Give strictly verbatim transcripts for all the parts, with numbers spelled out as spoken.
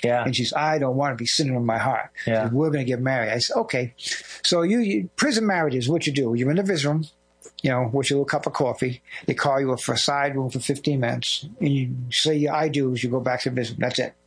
Yeah. And she's, I don't want to be sinning in my heart. Yeah. Said, we're going to get married. I said, okay. So you, you prison marriages, what you do, you're in the visitor room, you know, with your little cup of coffee. They call you up for a side room for fifteen minutes. And you say your I do's, you go back to the visitor room. That's it.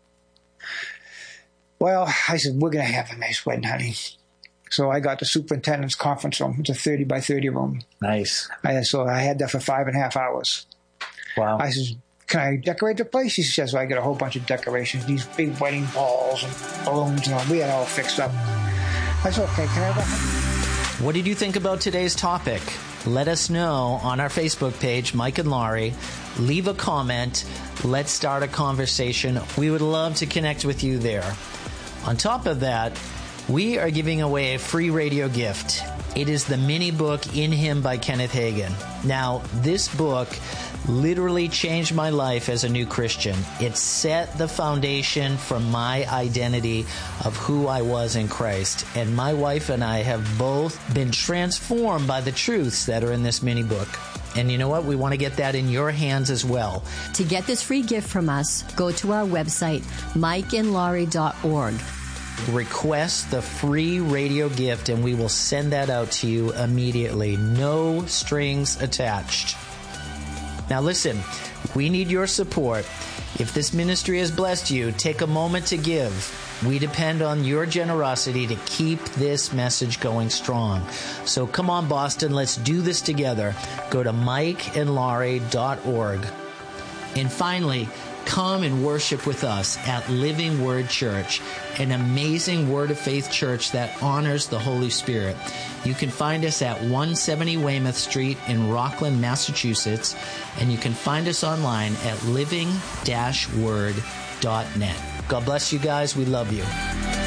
Well, I said, we're going to have a nice wedding, honey. So I got the superintendent's conference room. It's a thirty by thirty room. Nice. I, so I had that for five and a half hours. Wow. I said, can I decorate the place? She says, so I got a whole bunch of decorations, these big wedding balls and balloons, and all. We had it all fixed up. I said, okay, can I have that? What did you think about today's topic? Let us know on our Facebook page, Mike and Laurie. Leave a comment. Let's start a conversation. We would love to connect with you there. On top of that, we are giving away a free radio gift. It is the mini book In Him by Kenneth Hagin. Now, this book literally changed my life as a new Christian. It set the foundation for my identity of who I was in Christ. And my wife and I have both been transformed by the truths that are in this mini book. And you know what? We want to get that in your hands as well. To get this free gift from us, go to our website, mike and laurie dot org. Request the free radio gift and we will send that out to you immediately. No strings attached. Now listen, we need your support. If this ministry has blessed you, take a moment to give. We depend on your generosity to keep this message going strong. So come on, Boston, let's do this together. Go to mike and laurie dot org. And finally, come and worship with us at Living Word Church, an amazing Word of Faith church that honors the Holy Spirit. You can find us at one seventy Weymouth Street in Rockland, Massachusetts, and you can find us online at living dash word dot net. God bless you guys. We love you.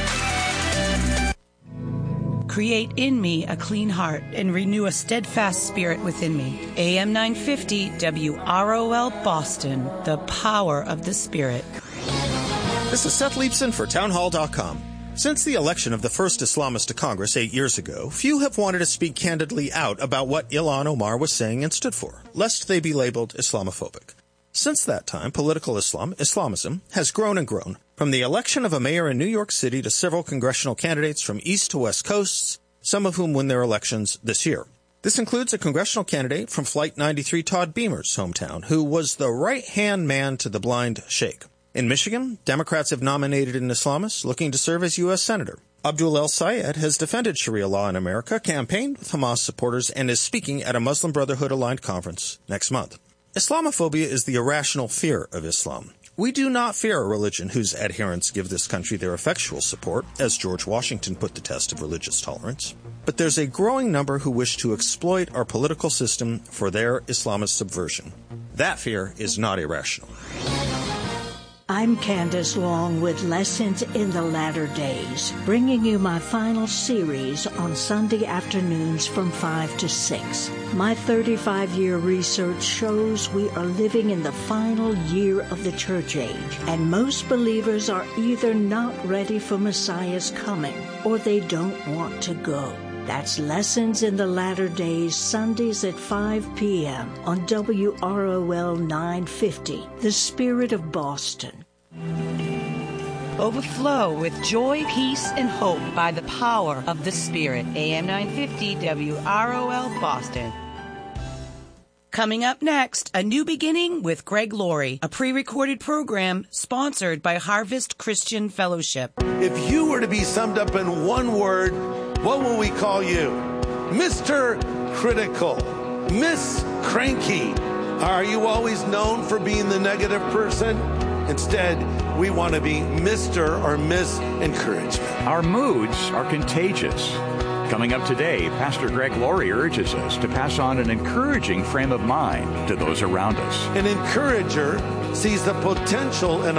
Create in me a clean heart and renew a steadfast spirit within me. A M nine fifty W R O L Boston, the power of the Spirit. This is Seth Leibson for townhall dot com. Since the election of the first Islamist to Congress eight years ago, few have wanted to speak candidly out about what Ilhan Omar was saying and stood for, lest they be labeled Islamophobic. Since that time, political Islam, Islamism, has grown and grown, from the election of a mayor in New York City to several congressional candidates from east to west coasts, some of whom win their elections this year. This includes a congressional candidate from Flight ninety-three, Todd Beamer's hometown, who was the right-hand man to the blind sheikh. In Michigan, Democrats have nominated an Islamist looking to serve as U S Senator. Abdul El Sayed has defended Sharia law in America, campaigned with Hamas supporters, and is speaking at a Muslim Brotherhood-aligned conference next month. Islamophobia is the irrational fear of Islam. We do not fear a religion whose adherents give this country their effectual support, as George Washington put the test of religious tolerance. But there's a growing number who wish to exploit our political system for their Islamist subversion. That fear is not irrational. I'm Candace Long with Lessons in the Latter Days, bringing you my final series on Sunday afternoons from five to six. My thirty-five-year research shows we are living in the final year of the church age, and most believers are either not ready for Messiah's coming or they don't want to go. That's Lessons in the Latter Days, Sundays at five p.m. on W R O L nine fifty, The Spirit of Boston. Overflow with joy, peace, and hope by the power of the Spirit. A M nine fifty W R O L Boston. Coming up next, A New Beginning with Greg Laurie, a pre-recorded program sponsored by Harvest Christian Fellowship. If you were to be summed up in one word, what will we call you? Mister Critical, Miss Cranky. Are you always known for being the negative person? Instead, we want to be Mister or Miss Encouragement. Our moods are contagious. Coming up today, Pastor Greg Laurie urges us to pass on an encouraging frame of mind to those around us. An encourager sees the potential in